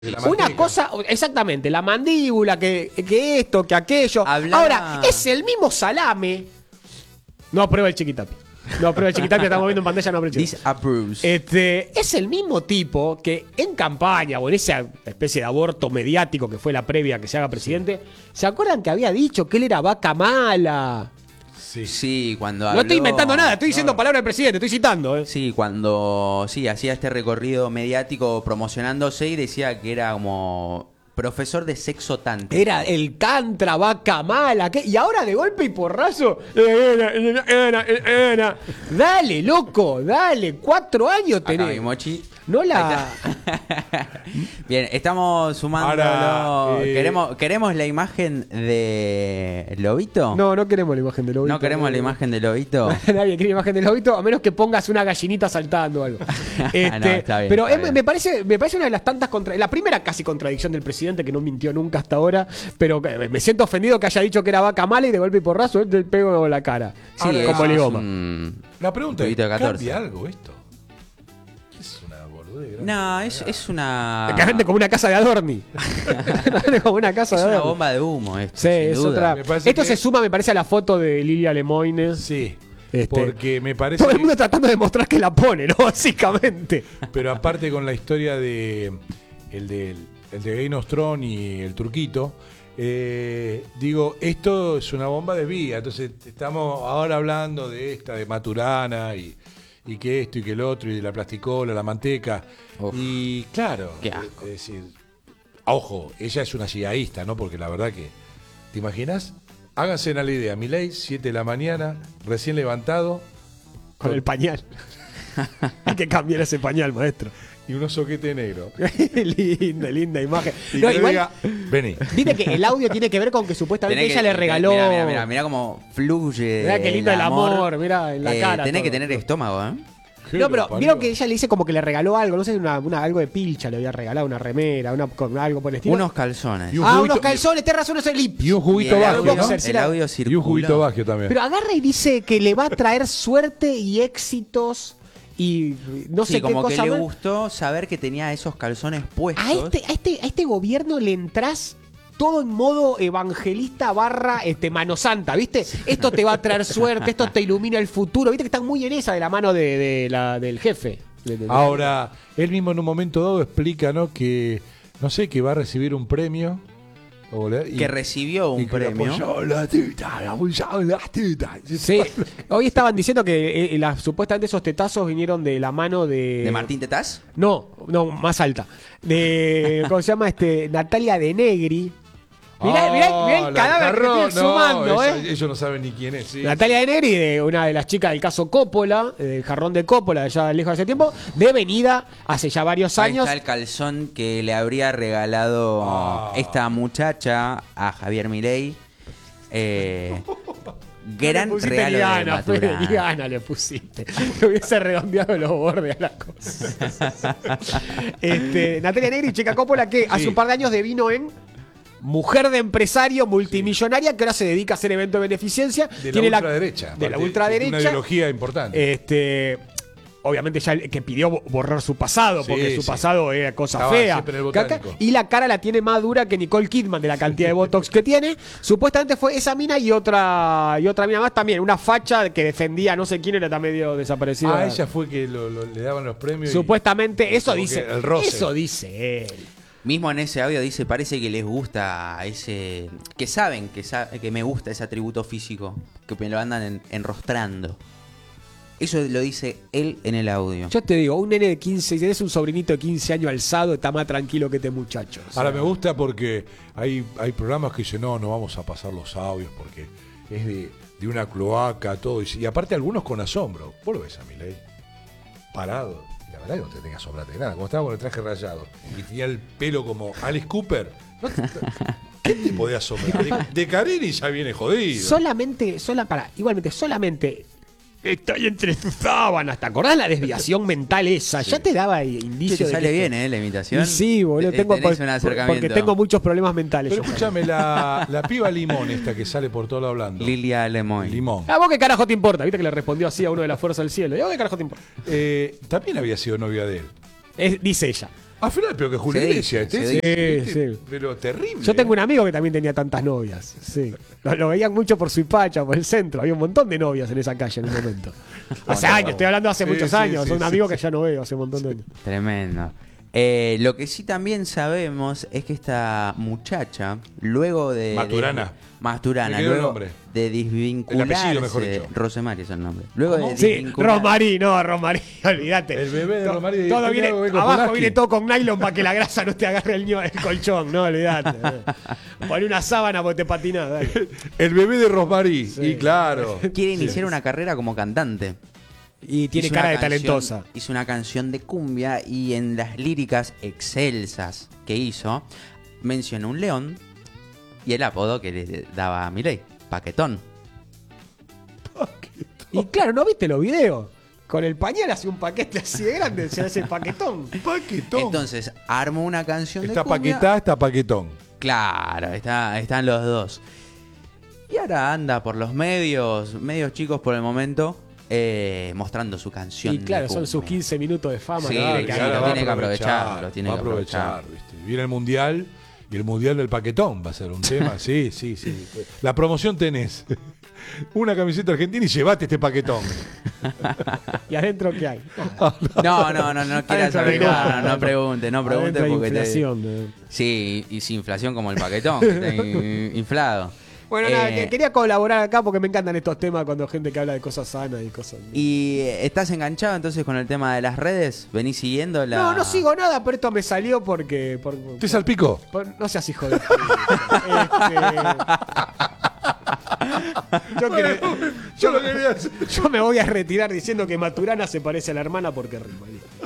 Una cosa, exactamente, la mandíbula, que esto, que aquello. Ahora, es el mismo salame. No aprueba el Chiquitapia. No aprueba el Chiquitapia, estamos viendo en pantalla, no aprueba el Chiquitapia. Es el mismo tipo que en campaña, o en esa especie de aborto mediático que fue la previa a que se haga presidente, ¿se acuerdan que había dicho que él era vaca mala? Sí, cuando habló... No estoy inventando nada, estoy diciendo palabras del presidente, estoy citando. Sí, cuando hacía este recorrido mediático promocionándose y decía que era como profesor de sexo tantra. Era el tantra, vaca mala. Y ahora de golpe y porrazo. Dale, loco, dale. 4 años tenés. Acá, mi mochi. No la... Bien, estamos sumando. Ahora, ¿Queremos la imagen de Lobito? No queremos la imagen de Lobito. ¿No queremos la imagen de Lobito? Nadie quiere la imagen de Lobito, a menos que pongas una gallinita saltando o algo. No, está bien, pero está bien. Me parece una de las tantas la primera casi contradicción del presidente, que no mintió nunca hasta ahora, pero me siento ofendido que haya dicho que era vaca mala y de golpe y porrazo te pego la cara. Sí, como Ligoma. La pregunta es, 14. ¿cambia algo esto? Es una boludez. No, es una... Cagante como una casa de Adorni. Como una casa Es de una Adorni. bomba de humo esto, Sí, sin es duda. otra. Me parece Esto que- se suma, me parece, a la foto de Lilia Lemoyne. Sí, Este, porque me parece Todo el que- mundo tratando de demostrar que la pone, ¿no? Básicamente. pero aparte con la historia de el de Game of Thrones y el turquito, digo, esto es una bomba de vía. Entonces estamos ahora hablando de esta, de Maturana y que esto y que el otro, y de la plasticola, la manteca. Uf. Y claro, Qué asco. es decir, ojo, ella es una yiaísta, ¿no? Porque la verdad que, ¿te imaginas? Háganse una la idea, Milei, 7 de la mañana, recién levantado, Con el pañal. Hay que cambiar ese pañal, maestro. y unos soquetes negros. linda imagen. Y No, que le igual, diga, vení. viste que el audio tiene que ver con que supuestamente ella le regaló. Mira cómo fluye. Mirá qué lindo el amor, mirá en la cara. Tenés todo. que tener estómago, ¿eh? No, pero parió. vieron que ella le dice como que le regaló algo, no sé, algo de pilcha, le había regalado una remera, con algo por el estilo. Unos calzones. Y un unos juguito- calzones, tenés razón, es el lip. Y un Y juguito el bajo, audio, ¿no? boxer. el audio Y un circuló. juguito bajo también. Pero agarra y dice que le va a traer suerte y éxitos y no sé Sí, qué como que cosa le más. gustó saber que tenía esos calzones puestos. A este gobierno le entras todo en modo evangelista / mano santa, ¿viste? Esto te va a traer suerte, esto te ilumina el futuro, ¿viste? Que están muy en esa de la mano del jefe. Ahora, él mismo en un momento dado explica, ¿no? Que, no sé, que va a recibir un premio. Que recibió un y que le premio. apoyó la teta, le apoyó la teta. Sí, hoy estaban diciendo que supuestamente esos tetazos vinieron de la mano de... ¿De Martín Tetaz? No, más alta. De, ¿cómo se llama? Natalia De Negri. Mirá el cadáver que tienen sumando, Ellos no saben ni quién es. Sí. Natalia De Negri, de una de las chicas del caso Coppola, del jarrón de Coppola, allá lejos de hace tiempo, devenida hace ya varios Ahí años. está el calzón que le habría regalado esta muchacha a Javier Milei. Gran Le pusiste regalo de liana, Maturana. liana le pusiste. Le hubiese redondeado los bordes a la cosa. Natalia Negri, chica Coppola, que hace un par de años devino en mujer de empresario multimillonaria que ahora se dedica a hacer eventos de beneficencia. De Tiene la ultraderecha. De la aparte, ultraderecha. Una ideología importante. Obviamente ya que pidió borrar su pasado, Sí, porque su sí. pasado era cosa Estaba fea. siempre en el botánico. Y la cara la tiene más dura que Nicole Kidman de la cantidad de botox que tiene. Supuestamente fue esa mina y otra mina más también. Una facha que defendía, no sé quién era, tan medio desaparecida. Ella fue que le daban los premios. Supuestamente, eso como dice. que el roce. Eso dice él. Mismo en ese audio dice, parece que les gusta ese... Que saben que me gusta ese atributo físico, que me lo andan enrostrando. Eso lo dice él en el audio. Yo te digo, un nene de 15, si tenés un sobrinito de 15 años alzado, está más tranquilo que este muchacho. O sea, Ahora me gusta porque hay programas que dicen, no vamos a pasar los audios porque es de una cloaca, todo. Y aparte algunos con asombro. Vos lo ves a Milei parado. La verdad que no te tenía asombrarte de nada. Como estaba con el traje rayado y tenía el pelo como Alice Cooper. ¿Qué te podía asombrar? De Carini ya viene jodido. igualmente, estoy entre sus sábanas. ¿Te acordás la desviación mental esa? Sí. Ya te daba Che, indicios te de sale que bien, la imitación. Y sí, boludo, tengo Tenés un acercamiento. porque tengo muchos problemas mentales. Pero yo. escúchame, la piba Limón esta que sale por todo lado hablando. Lilia Lemoyne. Limón. ¿A vos qué carajo te importa? Viste que le respondió así a uno de la Fuerza del Cielo. ¿Y a vos qué carajo te importa? También había sido novia de él. Dice ella. Al final, pero que Julio Iglesias. Sí. Pero terrible. Yo tengo un amigo que también tenía tantas novias. Sí. Lo veían mucho por Suipacha, por el centro. Había un montón de novias en esa calle en un momento. Hace años, estoy hablando hace muchos años. Son amigos que ya no veo hace un montón de años. Tremendo. Lo que sí también sabemos es que esta muchacha, luego de... Masturana, luego de desvincularse... El apellido, mejor dicho. Rosemary es el nombre. Luego de Rosmarí, olvídate. El bebé de Rosmarí. Todo viene, abajo viene todo con nylon para que la grasa no te agarre el colchón, no, olvídate. Pon una sábana porque te patinás, dale. El bebé de Rosmarí, sí. Y claro. Quiere iniciar una carrera como cantante. Y tiene cara de talentosa. Hizo una canción de cumbia y en las líricas excelsas que hizo, mencionó un león y el apodo que le daba a Milei, Paquetón. Y claro, ¿no viste los videos? Con el pañal hace un paquete así de grande, se hace Paquetón. Entonces, armó una canción de cumbia. Está Paquetón. Claro, están los dos. Y ahora anda por los medios chicos por el momento, mostrando su canción. Y claro, son sus 15 minutos de fama. Sí, ¿no? lo tiene que aprovechar. Lo tiene que aprovechar. ¿Viste? Viene el Mundial y el Mundial del Paquetón va a ser un tema. Sí. La promoción tenés. Una camiseta argentina y llevate este Paquetón. ¿Y adentro qué hay? No quieras averiguar. No pregunte porque inflación. Sí, y sin inflación como el Paquetón, que está inflado. Bueno, nada, quería colaborar acá porque me encantan estos temas cuando hay gente que habla de cosas sanas y cosas... ¿Y estás enganchado entonces con el tema de las redes? ¿Venís siguiendo la...? No sigo nada, pero esto me salió porque... ¿Te salpicó? No seas hijo de... Yo me voy a retirar diciendo que Maturana se parece a la hermana porque rima.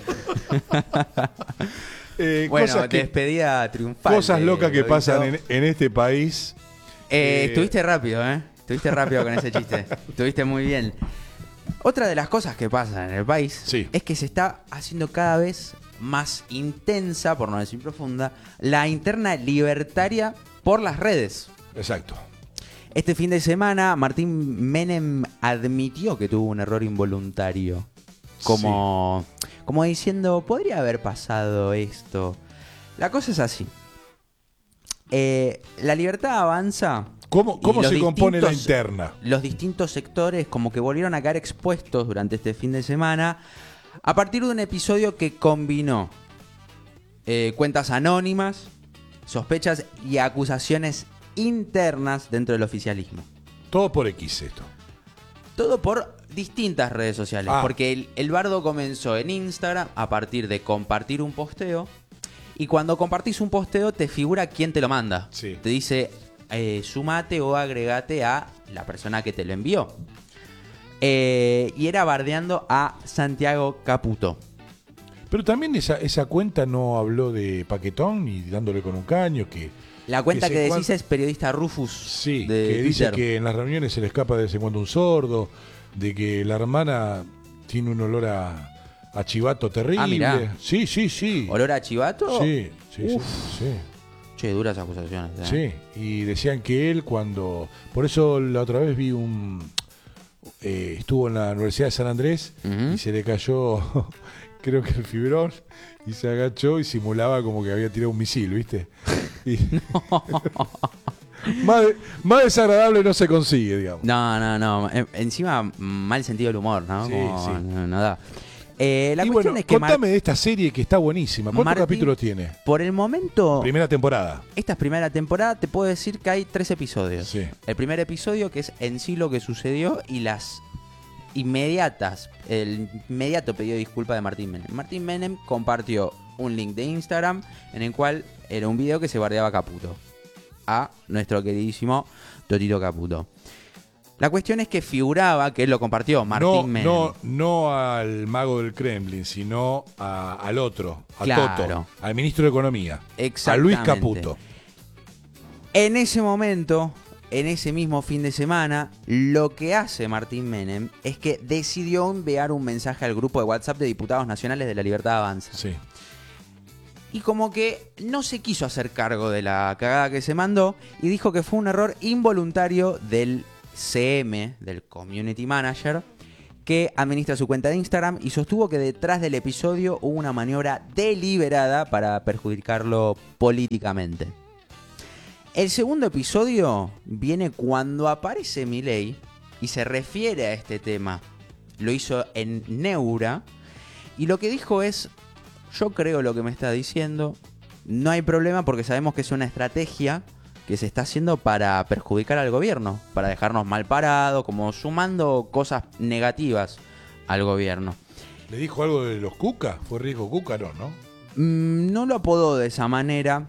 Bueno, despedida triunfal. Cosas locas que pasan en este país... Estuviste rápido, Estuviste rápido con ese chiste. Estuviste muy bien. Otra de las cosas que pasan en el país es que se está haciendo cada vez más intensa, por no decir profunda, la interna libertaria por las redes. Exacto. Este fin de semana, Martín Menem admitió que tuvo un error involuntario. Como diciendo, podría haber pasado esto. La cosa es así. La libertad avanza. ¿Cómo se compone la interna? Los distintos sectores como que volvieron a quedar expuestos durante este fin de semana a partir de un episodio que combinó cuentas anónimas, sospechas y acusaciones internas dentro del oficialismo. Todo por X esto. Todo por distintas redes sociales. Porque el bardo comenzó en Instagram a partir de compartir un posteo. Y cuando compartís un posteo te figura quién te lo manda. Sí. Te dice, sumate o agregate a la persona que te lo envió. Y era bardeando a Santiago Caputo. Pero también esa cuenta no habló de Paquetón ni dándole con un caño. La cuenta que decís es periodista Rufus. Sí, que dice que en las reuniones se le escapa de vez en cuando un sordo, de que la hermana tiene un olor a chivato terrible. Mirá. Sí. ¿Olor a chivato? Sí. Che, duras acusaciones. Sí, y decían que él cuando... Por eso la otra vez vi estuvo en la Universidad de San Andrés y se le cayó, creo que el fibrón, y se agachó y simulaba como que había tirado un misil, ¿viste? Y... más desagradable no se consigue, digamos. No. Encima, mal sentido del humor, ¿no? Sí. No da. La cuestión es que contame de esta serie que está buenísima. ¿Cuántos capítulos tiene? Por el momento... Primera temporada. Esta es primera temporada. Te puedo decir que hay 3 episodios. Sí. El primer episodio, que es en sí lo que sucedió, y las el inmediato pedido de disculpa de Martín Menem. Martín Menem compartió un link de Instagram en el cual era un video que se bardeaba a Caputo. A nuestro queridísimo Totito Caputo. La cuestión es que figuraba, que él lo compartió, Martín Menem. No al mago del Kremlin, sino al otro, a Toto, al ministro de Economía, exactamente, a Luis Caputo. En ese momento, en ese mismo fin de semana, lo que hace Martín Menem es que decidió enviar un mensaje al grupo de WhatsApp de diputados nacionales de La Libertad Avanza. Sí. Y como que no se quiso hacer cargo de la cagada que se mandó y dijo que fue un error involuntario del CM, del Community Manager, que administra su cuenta de Instagram y sostuvo que detrás del episodio hubo una maniobra deliberada para perjudicarlo políticamente. El segundo episodio viene cuando aparece Milei y se refiere a este tema. Lo hizo en Neura y lo que dijo es: yo creo lo que me está diciendo, no hay problema porque sabemos que es una estrategia que se está haciendo para perjudicar al gobierno, para dejarnos mal parados, como sumando cosas negativas al gobierno. ¿Le dijo algo de los Cuca? ¿Fue rico Cuca? No. No lo apodó de esa manera,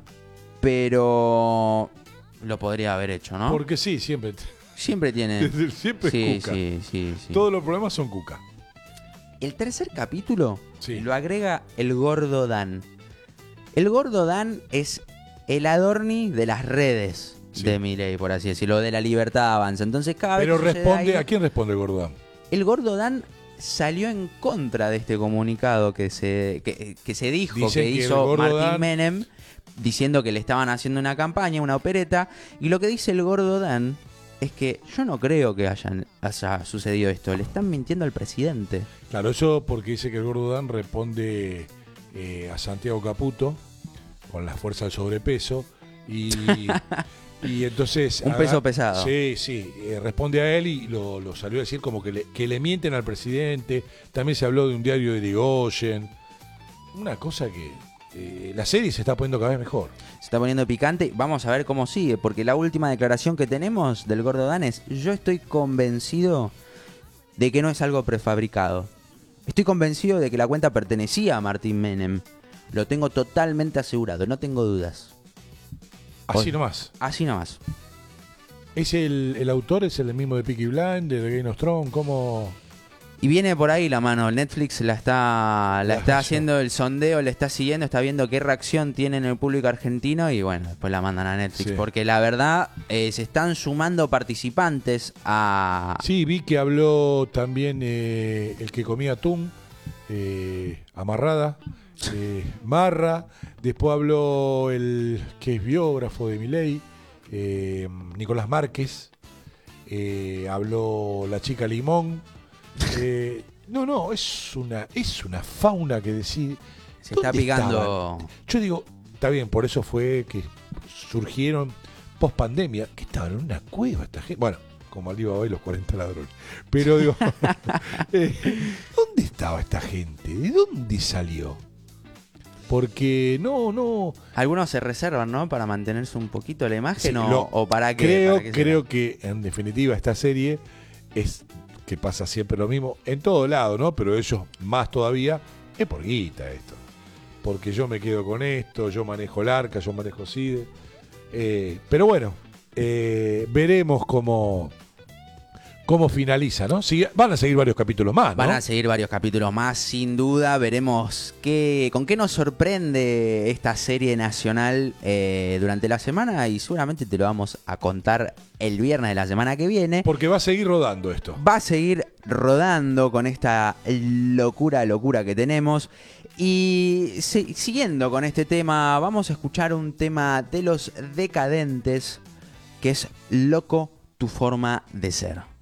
pero lo podría haber hecho, ¿no? Porque sí, siempre tiene. Siempre sí, es Cuca. Sí. Todos los problemas son Cuca. El tercer capítulo lo agrega el Gordo Dan. El Gordo Dan es el Adorni de las redes de Milei, por así decirlo, de la Libertad Avanza. Entonces cada Pero vez responde, ¿a quién responde el Gordo Dan? El Gordo Dan salió en contra de este comunicado que se dijo Dicen que hizo Martín Menem, diciendo que le estaban haciendo una campaña, una opereta, y lo que dice el Gordo Dan es que yo no creo que haya sucedido esto, le están mintiendo al presidente. Claro, eso porque dice que el Gordo Dan responde a Santiago Caputo con la fuerza del sobrepeso y entonces... Un peso pesado. Sí, responde a él y lo salió a decir como que le mienten al presidente. También se habló de un diario de Irigoyen. Una cosa que la serie se está poniendo cada vez mejor. Se está poniendo picante. Vamos a ver cómo sigue, porque la última declaración que tenemos del Gordo Dan es: yo estoy convencido de que no es algo prefabricado. Estoy convencido de que la cuenta pertenecía a Martín Menem. Lo tengo totalmente asegurado, no tengo dudas. Así nomás. Así nomás. ¿Es el autor? ¿Es el mismo de Peaky Blinders, de Game of Thrones? ¿Cómo...? Y viene por ahí la mano. Netflix la está haciendo el sondeo, le está siguiendo, está viendo qué reacción tiene en el público argentino y bueno, después la mandan a Netflix. Sí. Porque la verdad, se están sumando participantes a... Sí, vi que habló también el que comía atún, Amarrada, Marra. Después habló el que es biógrafo de Milei, Nicolás Márquez. Habló la chica Limón. No, es una fauna que decide. Se está picando. Yo digo, está bien, por eso fue que surgieron post pandemia, que estaban en una cueva esta gente. Bueno, como Alibaba y los 40 ladrones. Pero digo, ¿dónde estaba esta gente? ¿De dónde salió? Porque no. Algunos se reservan, ¿no? Para mantenerse un poquito la imagen o para qué. Creo que en definitiva esta serie es que pasa siempre lo mismo en todo lado, ¿no? Pero ellos más todavía es por guita esto. Porque yo me quedo con esto, yo manejo el Arca, yo manejo CIDE. Pero bueno, veremos cómo finaliza, ¿no? Van a seguir varios capítulos más, ¿no? Van a seguir varios capítulos más, sin duda. Veremos con qué nos sorprende esta serie nacional durante la semana y seguramente te lo vamos a contar el viernes de la semana que viene. Porque va a seguir rodando esto. Va a seguir rodando con esta locura que tenemos. Y siguiendo con este tema, vamos a escuchar un tema de Los Decadentes que es Loco, tu forma de ser.